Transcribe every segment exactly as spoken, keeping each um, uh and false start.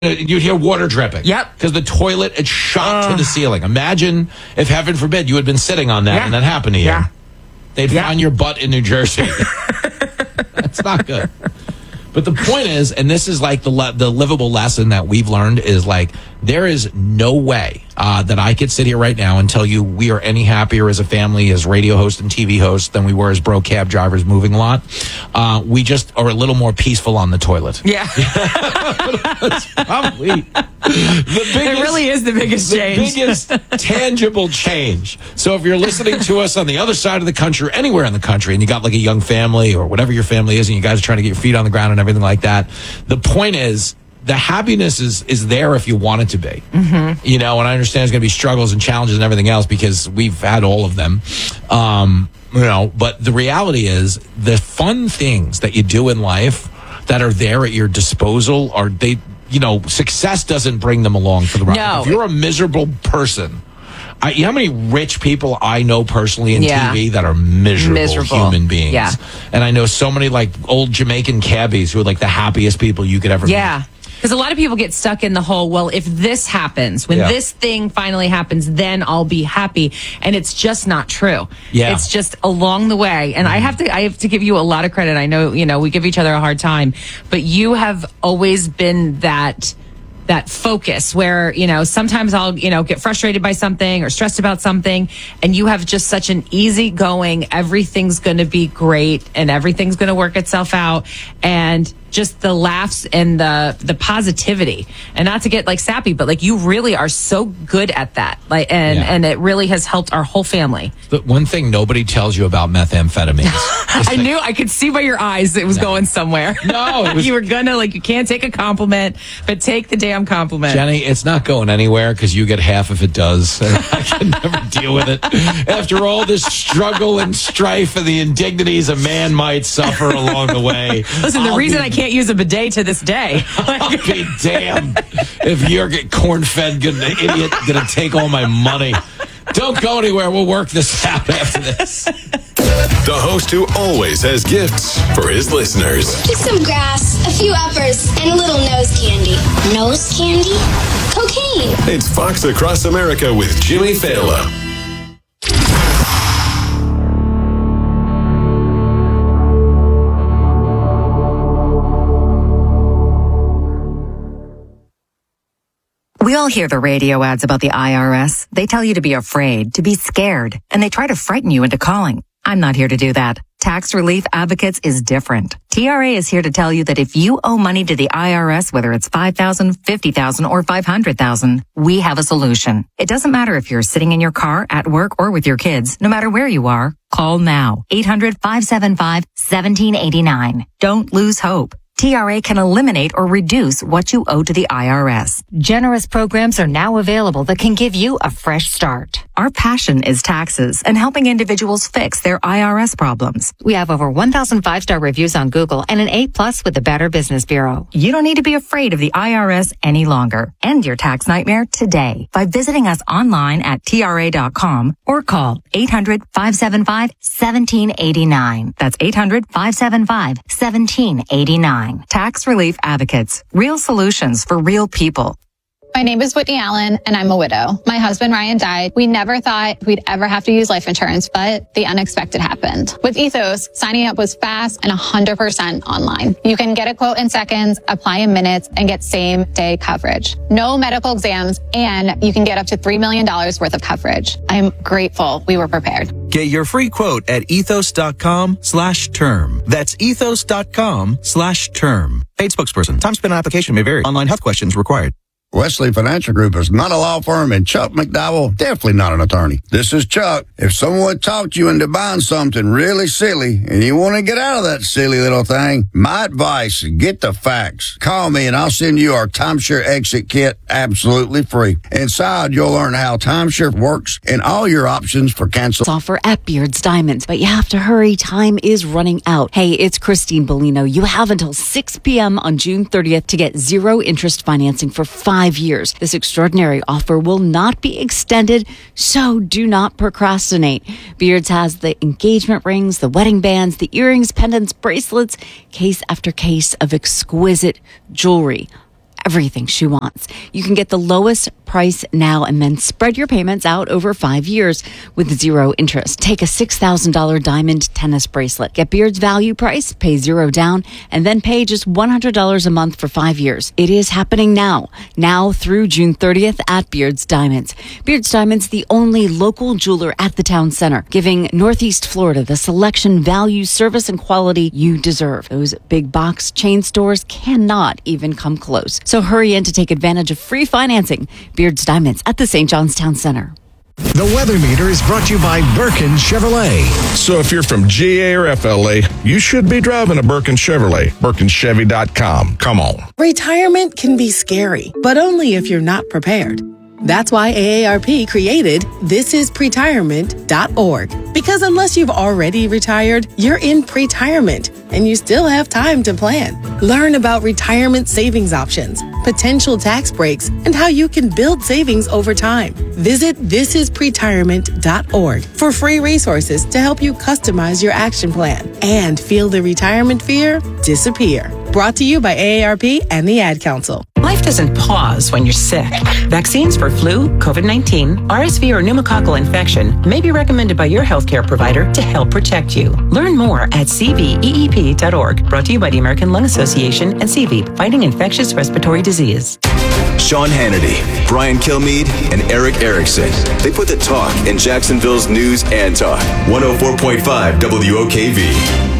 you'd hear water dripping. Yep. Because the toilet had shot Uh. to the ceiling. Imagine if, heaven forbid, you had been sitting on that Yeah. and that happened to you. Yeah. They'd Yeah. find your butt in New Jersey. That's not good. But the point is, and this is like the le- the livable lesson that we've learned, is like there is no way uh, that I could sit here right now and tell you we are any happier as a family, as radio hosts and T V hosts, than we were as bro cab drivers moving a lot. Uh, we just are a little more peaceful on the toilet. Yeah. That's probably the biggest. It really is the biggest the change. biggest tangible change. So if you're listening to us on the other side of the country, or anywhere in the country, and you got like a young family or whatever your family is, and you guys are trying to get your feet on the ground and everything like that, the point is the happiness is is there if you want it to be. Mm-hmm. You know, and I understand there's going to be struggles and challenges and everything else because we've had all of them. Um, you know, but the reality is the fun things that you do in life that are there at your disposal are they. You know, success doesn't bring them along for the ride. No. If you're a miserable person, I, you know how many rich people I know personally in Yeah. T V that are miserable, Miserable. human beings? Yeah. And I know so many like old Jamaican cabbies who are like the happiest people you could ever meet. Yeah. Because a lot of people get stuck in the whole, well, if this happens, when Yeah. this thing finally happens, then I'll be happy. And it's just not true. Yeah. It's just along the way. And I have to, I have to give you a lot of credit. I know, you know, we give each other a hard time, but you have always been that, that focus where, you know, sometimes I'll, you know, get frustrated by something or stressed about something. And you have just such an easygoing, everything's going to be great and everything's going to work itself out. And just the laughs and the the positivity, and not to get like sappy, but like you really are so good at that, like, and Yeah. and it really has helped our whole family. The one thing nobody tells you about methamphetamines. I knew, I could see by your eyes it was going somewhere. No, it was- you were gonna like you can't take a compliment, but take the damn compliment. Jenny, it's not going anywhere because you get half if it does. And I can never deal with it. After all this struggle and strife and the indignities a man might suffer along the way. Listen, the I'll reason be- I can't use a bidet to this day. I'll be damned if you're get corn-fed good idiot gonna take all my money. Don't go anywhere. We'll work this out after this. The host who always has gifts for his listeners. Just some grass, a few uppers, and a little nose candy. Nose candy? Cocaine. It's Fox Across America with Jimmy Fallon. We all hear the radio ads about the I R S. They tell you to be afraid, to be scared, and they try to frighten you into calling. I'm not here to do that. Tax Relief Advocates is different. T R A is here to tell you that if you owe money to the I R S, whether it's five thousand dollars, fifty thousand dollars, or five hundred thousand dollars, we have a solution. It doesn't matter if you're sitting in your car, at work, or with your kids. No matter where you are, call now. eight hundred, five seven five, one seven eight nine. Don't lose hope. T R A can eliminate or reduce what you owe to the I R S. Generous programs are now available that can give you a fresh start. Our passion is taxes and helping individuals fix their I R S problems. We have over one thousand five-star reviews on Google and an A plus with the Better Business Bureau. You don't need to be afraid of the I R S any longer. End your tax nightmare today by visiting us online at T R A dot com or call eight hundred, five seven five, one seven eight nine. That's eight hundred, five seven five, one seven eight nine. Tax Relief Advocates. Real solutions for real people. My name is Whitney Allen, and I'm a widow. My husband, Ryan, died. We never thought we'd ever have to use life insurance, but the unexpected happened. With Ethos, signing up was fast and one hundred percent online. You can get a quote in seconds, apply in minutes, and get same-day coverage. No medical exams, and you can get up to three million dollars worth of coverage. I'm grateful we were prepared. Get your free quote at ethos.com slash term. That's ethos.com slash term. Paid spokesperson. Time spent on application may vary. Online health questions required. Wesley Financial Group is not a law firm, and Chuck McDowell definitely not an attorney. This is Chuck. If someone talked you into buying something really silly and you want to get out of that silly little thing, my advice, get the facts. Call me and I'll send you our timeshare exit kit absolutely free. Inside, you'll learn how timeshare works and all your options for cancel. Offer at Beards Diamonds, but you have to hurry. Time is running out. Hey, it's Christine Bellino. You have until six p.m. on June thirtieth to get zero interest financing for five years. This extraordinary offer will not be extended, so do not procrastinate. Beards has the engagement rings, the wedding bands, the earrings, pendants, bracelets, case after case of exquisite jewelry. everything she wants. You can get the lowest price now and then spread your payments out over five years with zero interest. Take a six thousand dollars diamond tennis bracelet. Get Beard's value price, pay zero down, and then pay just one hundred dollars a month for five years. It is happening now. Now through June thirtieth at Beard's Diamonds. Beard's Diamonds, the only local jeweler at the town center, giving Northeast Florida the selection, value, service, and quality you deserve. Those big box chain stores cannot even come close. So hurry in to take advantage of free financing. Beard's Diamonds at the Saint John's Town Center. The Weather Meter is brought to you by Birkin Chevrolet. So if you're from G A or F L A, you should be driving a Birkin Chevrolet. Birkin Chevy dot com. Come on. Retirement can be scary, but only if you're not prepared. That's why A A R P created this is pretirement dot org. Because unless you've already retired, you're in pretirement and you still have time to plan. Learn about retirement savings options, potential tax breaks, and how you can build savings over time. Visit this is pretirement dot org for free resources to help you customize your action plan and feel the retirement fear disappear. Brought to you by A A R P and the Ad Council. Life doesn't pause when you're sick. Vaccines for flu, COVID nineteen, R S V, or pneumococcal infection may be recommended by your healthcare provider to help protect you. Learn more at C V E E P dot org. Brought to you by the American Lung Association and C V, fighting infectious respiratory disease. Sean Hannity, Brian Kilmeade, and Eric Erickson. They put the talk in Jacksonville's news and talk. one oh four point five W O K V.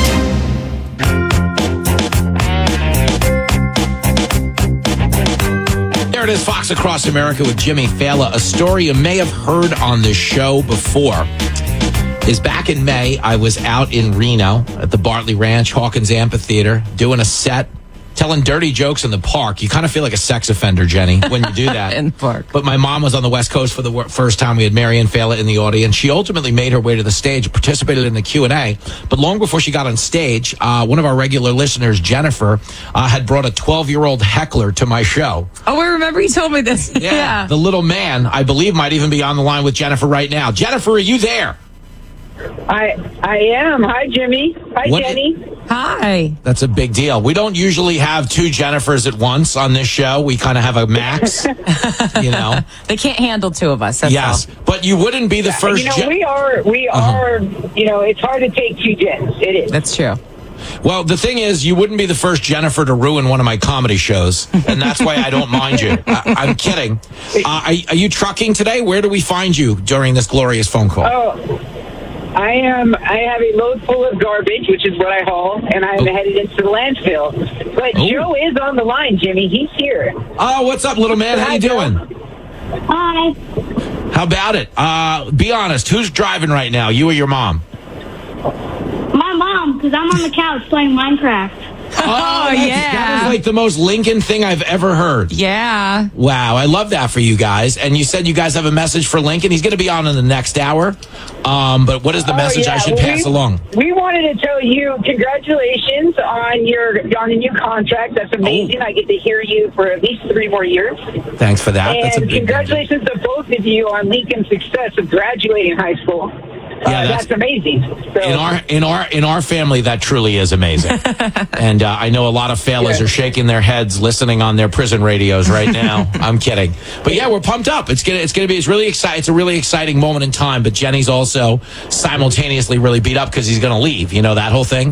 There it is, Fox Across America with Jimmy Fallon. A story you may have heard on this show before is back in May, I was out in Reno at the Bartley Ranch, Hawkins Amphitheater, doing a set, telling dirty jokes in the park. You kind of feel like a sex offender, Jenny, when you do that. In the park. But my mom was on the West Coast for the first time. We had Marianne Fallon in the audience. She ultimately made her way to the stage, participated in the Q and A. But long before she got on stage, uh, one of our regular listeners, Jennifer, uh, had brought a twelve-year-old heckler to my show. Oh, I remember you told me this. Yeah. yeah. The little man, I believe, might even be on the line with Jennifer right now. Jennifer, are you there? I I am. Hi, Jimmy. Hi, What- Jenny. Hi. That's a big deal. We don't usually have two Jennifers at once on this show. We kind of have a max, you know. They can't handle two of us. That's Yes, all. but you wouldn't be the first. You know, Je- we are. We Uh-huh. are. You know, it's hard to take two Jens. It is. That's true. Well, the thing is, you wouldn't be the first Jennifer to ruin one of my comedy shows, and that's why I don't mind you. I, I'm kidding. Uh, are, are you trucking today? Where do we find you during this glorious phone call? Oh, I am. I have a load full of garbage, which is what I haul, and I'm Oh. headed into the landfill. But Oh. Joe is on the line, Jimmy. He's here. Oh, what's up, little man? How Hi, you Joe. doing? Hi. How about it? Uh, be honest. Who's driving right now? You or your mom? My mom, because I'm on the couch playing Minecraft. Oh, that's- yeah. That is like the most Lincoln thing I've ever heard. Yeah. Wow, I love that for you guys. And you said you guys have a message for Lincoln. He's going to be on in the next hour. Um, but what is the Oh, message I yeah. should pass we, along? We wanted to tell you congratulations on your on a new contract. That's amazing. Oh. I get to hear you for at least three more years. Thanks for that. That's a And big congratulations to both of you on Lincoln's success of graduating high school. Uh, Yeah, that's- that's, amazing. So, In our in our in our family, that truly is amazing. And uh, I know a lot of fellas Yeah. are shaking their heads, listening on their prison radios right now. I'm kidding, but yeah, we're pumped up. It's gonna it's gonna be it's really exciting. It's a really exciting moment in time. But Jenny's also simultaneously really beat up because he's gonna leave. You know that whole thing.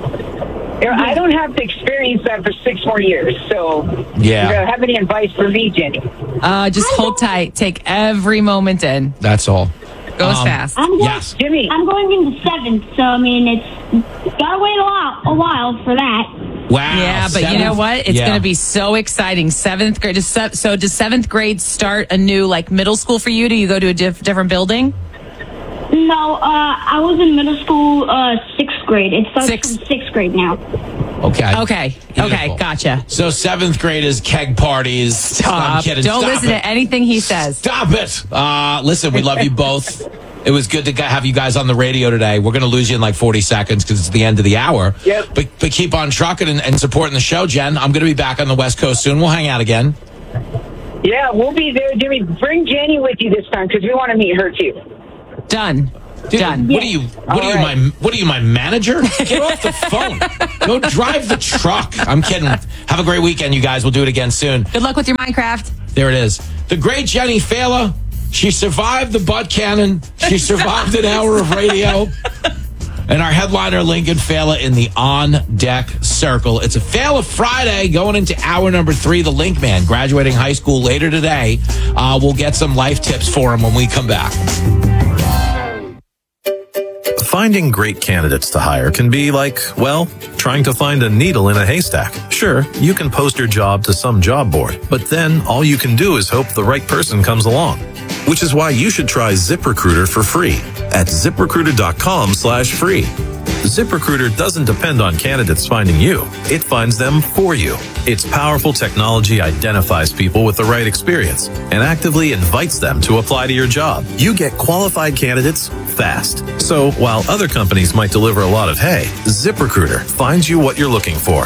I don't have to experience that for six more years. So, Yeah. you know, have any advice for me, Jenny? Uh, just hold tight. Take every moment in. That's all. Goes Um, fast. I'm going, Yes. Jimmy. I'm going into seventh, so I mean, it's gotta wait a while, a while for that. Wow. Yeah, but you Seventh- know what? It's yeah. going to be so exciting. Seventh grade. Does se- So does seventh grade start a new like middle school for you? Do you go to a diff- different building? No, uh, I was in middle school, uh, sixth grade. It starts Sixth. from sixth grade now. Okay. Okay. Beautiful. Okay. Gotcha. So seventh grade is keg parties. I'm Stop. kidding. Don't Stop listen it. to anything he says. Stop it. Uh, listen, we love you both. It was good to g- have you guys on the radio today. We're going to lose you in like forty seconds because it's the end of the hour. Yep. But, but keep on trucking and, and supporting the show, Jen. I'm going to be back on the West Coast soon. We'll hang out again. Yeah, we'll be there, Jimmy. Bring Jenny with you this time because we want to meet her too. Done. Dude, Done. What are you? What are you, my? What are you, my manager? Get off the phone. Go drive the truck. I'm kidding. Have a great weekend, you guys. We'll do it again soon. Good luck with your Minecraft. There it is. The great Jenny Fela. She survived the butt cannon. She survived an hour of radio. And our headliner, Lincoln Fela, in the on-deck circle. It's a Fela Friday going into hour number three. The Link Man, graduating high school later today. Uh, we'll get some life tips for him when we come back. Finding great candidates to hire can be like, well, trying to find a needle in a haystack. Sure, you can post your job to some job board, but then all you can do is hope the right person comes along. Which is why you should try ZipRecruiter for free at ZipRecruiter.com slash free. ZipRecruiter doesn't depend on candidates finding you. It finds them for you. Its powerful technology identifies people with the right experience and actively invites them to apply to your job. You get qualified candidates fast. So while other companies might deliver a lot of hay, ZipRecruiter finds you what you're looking for.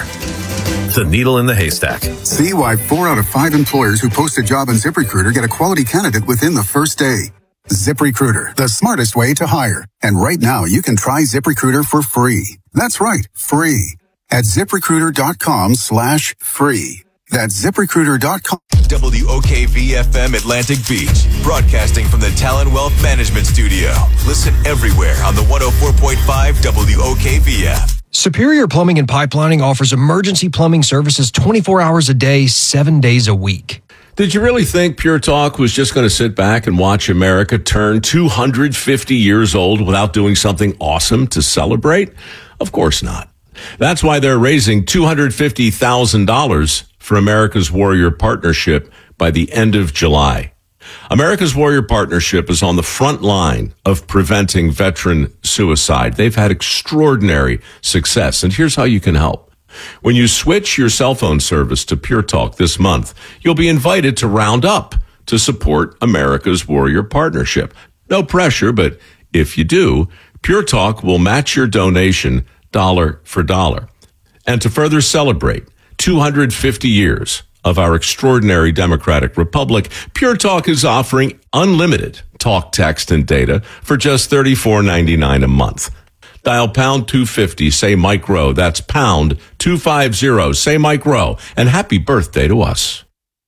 The needle in the haystack. See why four out of five employers who post a job on ZipRecruiter get a quality candidate within the first day. ZipRecruiter, the smartest way to hire. And right now, you can try ZipRecruiter for free. That's right, free. At ZipRecruiter.com slash free. That's ZipRecruiter dot com. W O K V F M Atlantic Beach, broadcasting from the Talon Wealth Management Studio. Listen everywhere on the one oh four point five W O K V F. Superior Plumbing and Pipelining offers emergency plumbing services twenty-four hours a day, seven days a week. Did you really think Pure Talk was just going to sit back and watch America turn two hundred fifty years old without doing something awesome to celebrate? Of course not. That's why they're raising two hundred fifty thousand dollars for America's Warrior Partnership by the end of July. America's Warrior Partnership is on the front line of preventing veteran suicide. They've had extraordinary success, and here's how you can help. When you switch your cell phone service to Pure Talk this month, you'll be invited to round up to support America's Warrior Partnership. No pressure, but if you do, Pure Talk will match your donation dollar for dollar. And to further celebrate two hundred fifty years of our extraordinary democratic republic, Pure Talk is offering unlimited talk, text, and data for just thirty-four ninety-nine a month. Dial pound two fifty, say Mike Rowe. That's pound two fifty, say Mike Rowe. And happy birthday to us.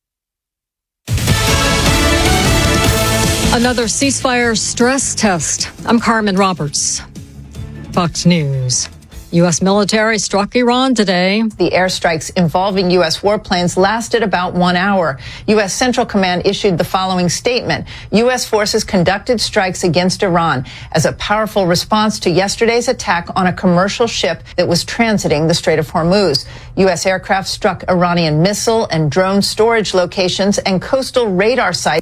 Another ceasefire stress test. I'm Carmen Roberts. Fox News. U S military struck Iran today. The airstrikes involving U S warplanes lasted about one hour. U S Central Command issued the following statement. U S forces conducted strikes against Iran as a powerful response to yesterday's attack on a commercial ship that was transiting the Strait of Hormuz. U S aircraft struck Iranian missile and drone storage locations and coastal radar sites.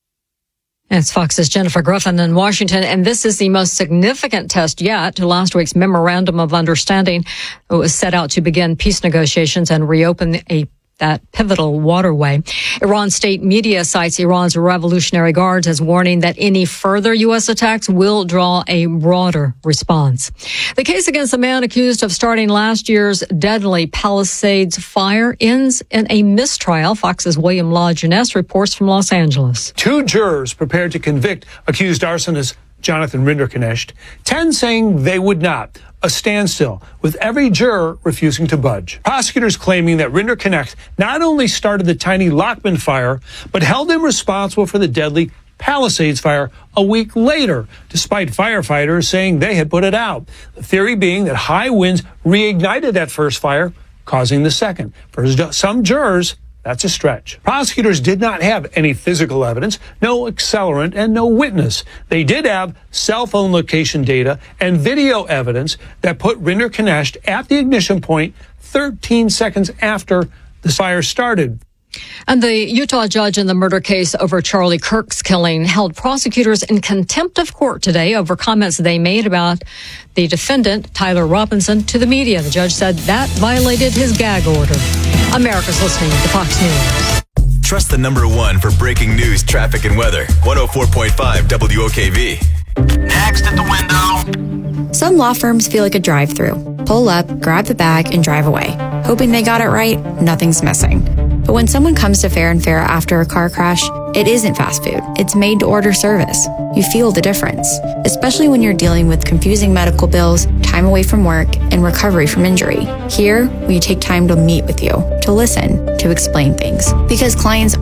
It's Fox's Jennifer Griffin in Washington, and this is the most significant test yet to last week's Memorandum of Understanding. It was set out to begin peace negotiations and reopen a that pivotal waterway. Iran state media cites Iran's Revolutionary Guards as warning that any further U S attacks will draw a broader response. The case against the man accused of starting last year's deadly Palisades fire ends in a mistrial. Fox's William Law Janess reports from Los Angeles. Two jurors prepared to convict accused arsonist Jonathan Rinderknecht, ten saying they would not. A standstill, with every juror refusing to budge. Prosecutors claiming that Rinderknecht not only started the tiny Lockman fire, but held him responsible for the deadly Palisades fire a week later, despite firefighters saying they had put it out. The theory being that high winds reignited that first fire, causing the second. For some jurors, that's a stretch. Prosecutors did not have any physical evidence, no accelerant, and no witness. They did have cell phone location data and video evidence that put Rinderknecht at the ignition point thirteen seconds after the fire started. And the Utah judge in the murder case over Charlie Kirk's killing held prosecutors in contempt of court today over comments they made about the defendant, Tyler Robinson, to the media. The judge said that violated his gag order. America's listening to Fox News. Trust the number one for breaking news, traffic, and weather. one oh four point five W O K V. Next at the window. Some law firms feel like a drive-through. Pull up, grab the bag, and drive away. Hoping they got it right, nothing's missing. But when someone comes to Fair and Fair after a car crash, it isn't fast food. It's made to order service. You feel the difference, especially when you're dealing with confusing medical bills, time away from work, and recovery from injury. Here, we take time to meet with you, to listen, to explain things. Because clients